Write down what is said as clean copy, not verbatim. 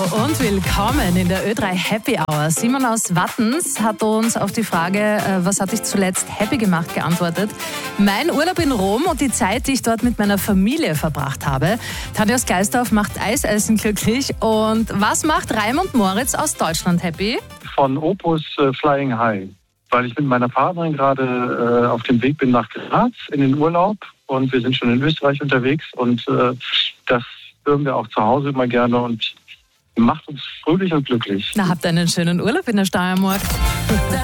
und willkommen in der Ö3 Happy Hour. Simon aus Wattens hat uns auf die Frage, was hat dich zuletzt happy gemacht, geantwortet. Mein Urlaub in Rom und die Zeit, die ich dort mit meiner Familie verbracht habe. Tanja aus Geisdorf macht Eisessen glücklich. Und was macht Raimund Moritz aus Deutschland happy? Von Opus Flying High, weil ich mit meiner Partnerin gerade auf dem Weg bin nach Graz in den Urlaub und wir sind schon in Österreich unterwegs und das hören wir auch zu Hause immer gerne und macht uns fröhlich und glücklich. Na, habt einen schönen Urlaub in der Steiermark.